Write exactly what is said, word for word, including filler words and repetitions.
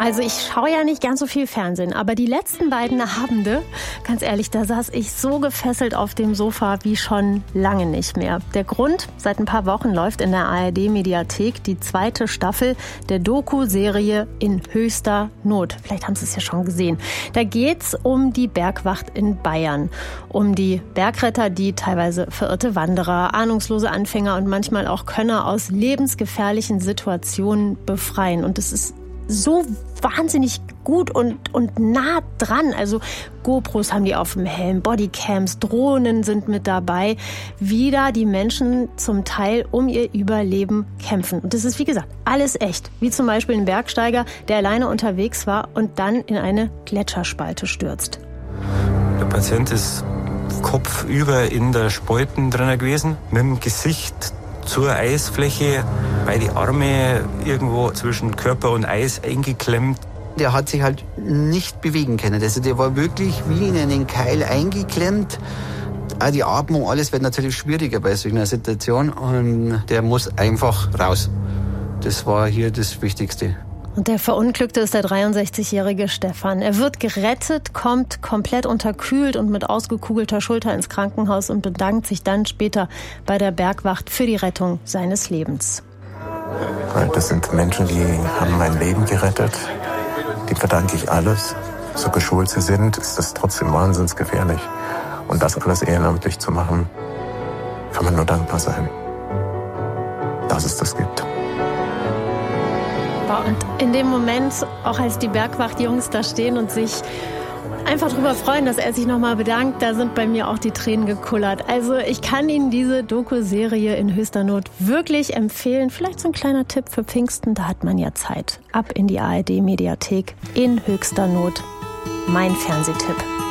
Also ich schaue ja nicht ganz so viel Fernsehen, aber die letzten beiden Abende, ganz ehrlich, da saß ich so gefesselt auf dem Sofa wie schon lange nicht mehr. Der Grund, seit ein paar Wochen läuft in der A R D-Mediathek die zweite Staffel der Doku-Serie In höchster Not. Vielleicht haben Sie es ja schon gesehen. Da geht's um die Bergwacht in Bayern, um die Bergretter, die teilweise verirrte Wanderer, ahnungslose Anfänger und manchmal auch Könner aus lebensgefährlichen Situationen befreien. Und es ist so wahnsinnig gut und, und nah dran. Also GoPros haben die auf dem Helm, Bodycams, Drohnen sind mit dabei, wie da die Menschen zum Teil um ihr Überleben kämpfen. Und das ist, wie gesagt, alles echt. Wie zum Beispiel ein Bergsteiger, der alleine unterwegs war und dann in eine Gletscherspalte stürzt. Der Patient ist kopfüber in der Spalten drin gewesen, mit dem Gesicht zur Eisfläche, beide Arme irgendwo zwischen Körper und Eis eingeklemmt. Der hat sich halt nicht bewegen können. Also der war wirklich wie in einen Keil eingeklemmt. Auch die Atmung, alles wird natürlich schwieriger bei solch einer Situation. Und der muss einfach raus. Das war hier das Wichtigste. Und der Verunglückte ist der dreiundsechzigjährige Stefan. Er wird gerettet, kommt komplett unterkühlt und mit ausgekugelter Schulter ins Krankenhaus und bedankt sich dann später bei der Bergwacht für die Rettung seines Lebens. Das sind Menschen, die haben mein Leben gerettet. Dem verdanke ich alles. So geschult sie sind, ist das trotzdem wahnsinnig gefährlich. Und das alles ehrenamtlich zu machen, kann man nur dankbar sein, dass es das gibt. Und in dem Moment, auch als die Bergwachtjungs da stehen und sich einfach darüber freuen, dass er sich nochmal bedankt, da sind bei mir auch die Tränen gekullert. Also ich kann Ihnen diese Doku-Serie In höchster Not wirklich empfehlen. Vielleicht so ein kleiner Tipp für Pfingsten, da hat man ja Zeit. Ab in die A R D-Mediathek In höchster Not. Mein Fernsehtipp.